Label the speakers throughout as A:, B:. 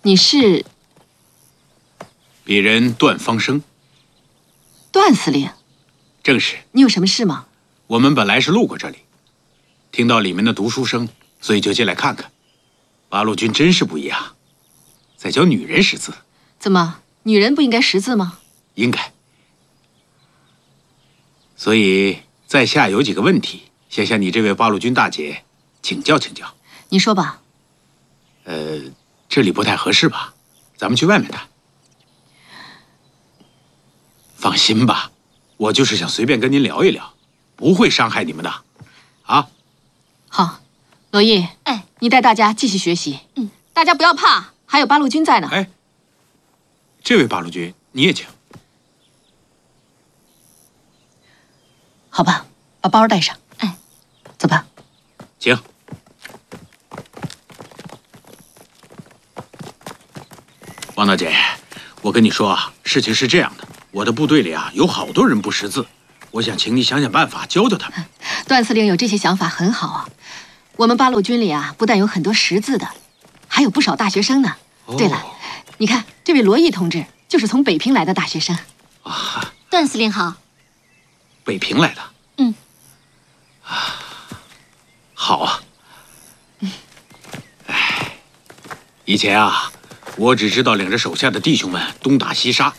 A: 你是
B: 鄙人段方生。
A: 段司令？
B: 正是。
A: 你有什么事吗？
B: 我们本来是路过这里，听到里面的读书声，所以就进来看看。八路军真是不一样，在教女人识字。
A: 怎么，女人不应该识字吗？
B: 应该。所以在下有几个问题，想向你这位八路军大姐请教请教。
A: 你说吧。
B: 这里不太合适吧？咱们去外面谈。放心吧，我就是想随便跟您聊一聊，不会伤害你们的。啊，
A: 好，罗毅，
C: 哎，
A: 你带大家继续学习。大家不要怕，还有八路军在呢。
B: 哎，这位八路军，你也请。
A: 好吧，把包带上。
C: 哎，
A: 走吧。
B: 请。王大姐，我跟你说啊，事情是这样的，我的部队里啊有好多人不识字，我想请你想想办法教教他们。
A: 段司令有这些想法很好啊。我们八路军里啊，不但有很多识字的，还有不少大学生呢。对了，你看这位罗毅同志就是从北平来的大学生。
B: 啊，
C: 段司令好。
B: 北平来的。好啊。哎，以前啊，我只知道领着手下的弟兄们东打西杀。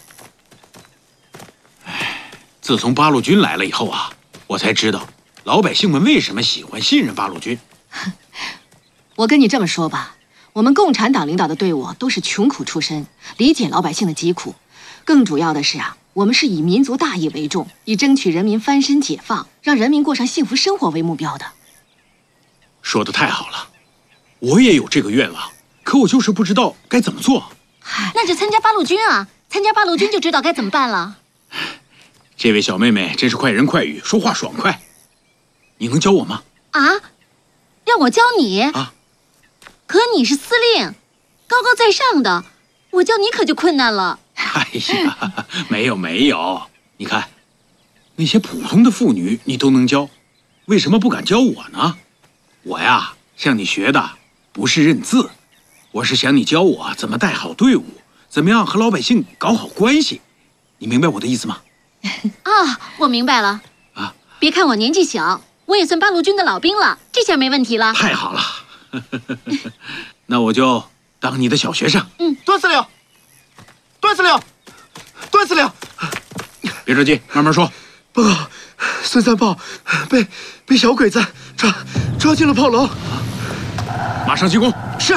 B: 哎，自从八路军来了以后啊，我才知道老百姓们为什么喜欢信任八路军。
A: 我跟你这么说吧，我们共产党领导的队伍都是穷苦出身，理解老百姓的疾苦。更主要的是啊，我们是以民族大义为重，以争取人民翻身解放，让人民过上幸福生活为目标的。
B: 说得太好了，我也有这个愿望，可我就是不知道该怎么做。
C: 那就参加八路军啊！参加八路军就知道该怎么办了。
B: 这位小妹妹真是快人快语，说话爽快。你能教我吗？
C: 啊？让我教你？
B: 啊？
C: 可你是司令，高高在上的，我教你可就困难了。
B: 哎呀，没有，你看，那些普通的妇女你都能教，为什么不敢教我呢？我呀，向你学的不是认字，我是想你教我怎么带好队伍，怎么样和老百姓搞好关系。你明白我的意思吗？
C: 啊，我明白了。
B: 啊，
C: 别看我年纪小，我也算八路军的老兵了，这下没问题了。
B: 太好了，那我就当你的小学生。
D: 段司令，段司令，段司令，
B: 别着急，慢慢说。
D: 报告，孙三炮被小鬼子抓进了炮楼。
B: 马上进攻。
D: 是。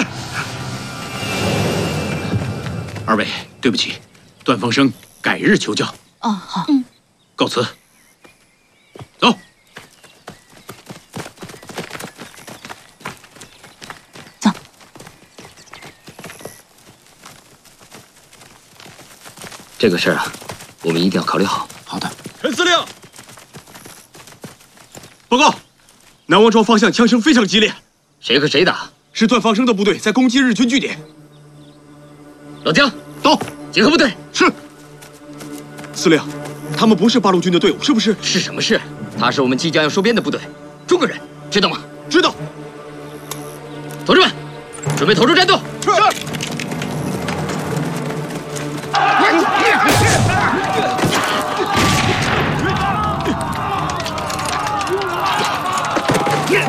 B: 二位，对不起，段方生改日求教。
A: 哦，好。
B: 告辞。走。
A: 走。
E: 这个事儿啊，我们一定要考虑好。
B: 好的。
D: 陈司令，报告，南王庄方向枪声非常激烈。
E: 谁和谁打？
D: 是段方生的部队在攻击日军据点。
E: 老姜，
D: 到，
E: 结合部队。
D: 是。司令，他们不是八路军的队伍，是不是？
E: 是什么事？他是我们即将要收编的部队，中国人，知道吗？
D: 知道。
E: 同志们，准备投入战斗。
D: 是。